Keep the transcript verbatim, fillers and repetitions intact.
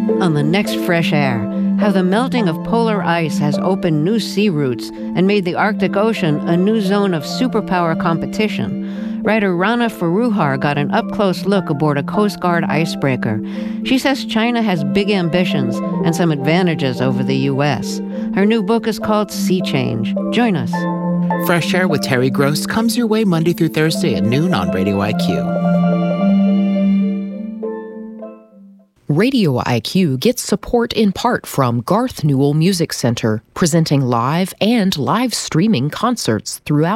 On the next Fresh Air, how the melting of polar ice has opened new sea routes and made the Arctic Ocean a new zone of superpower competition. Writer Rana Foroohar got an up-close look aboard a Coast Guard icebreaker. She says China has big ambitions and some advantages over the U S. Her new book is called Sea Change. Join us. Fresh Air with Terry Gross comes your way Monday through Thursday at noon on Radio I Q. Radio I Q gets support in part from Garth Newell Music Center, presenting live and live streaming concerts throughout